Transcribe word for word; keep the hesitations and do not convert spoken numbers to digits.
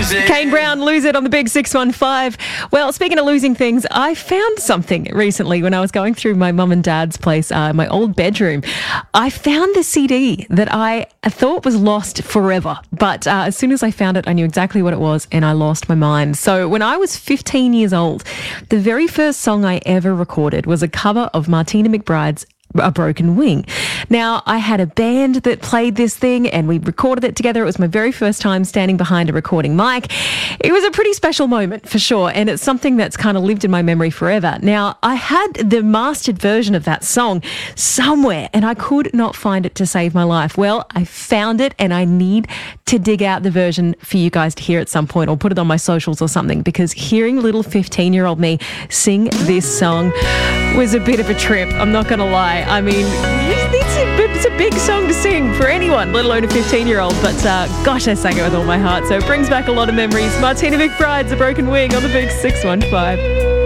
lose it. Kane Brown, Lose It on the Big six one five. Well, speaking of losing things, I found something recently when I was going through my mum and dad's place, uh, my old bedroom. I found the C D that I thought was lost forever. But uh, as soon as I found it, I knew exactly what it was and I lost my mind. So when I was fifteen years old, the very first song I ever recorded was a cover of Martina McBride's A Broken Wing. Now, I had a band that played this thing and we recorded it together. It was my very first time standing behind a recording mic. It was a pretty special moment for sure, and it's something that's kind of lived in my memory forever. Now, I had the mastered version of that song somewhere and I could not find it to save my life. Well, I found it and I need to dig out the version for you guys to hear at some point or put it on my socials or something, because hearing little fifteen-year-old me sing this song was a bit of a trip. I'm not going to lie. I mean, it's a, it's a big song to sing for anyone, let alone a fifteen-year-old. But uh, gosh, I sang it with all my heart. So it brings back a lot of memories. Martina McBride's A Broken Wing on the Big six one five.